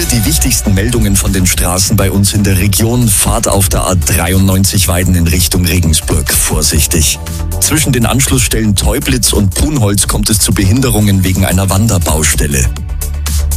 Die wichtigsten Meldungen von den Straßen bei uns in der Region. Fahrt auf der A93 Weiden in Richtung Regensburg vorsichtig. Zwischen den Anschlussstellen Teublitz und Punholz kommt es zu Behinderungen wegen einer Wanderbaustelle.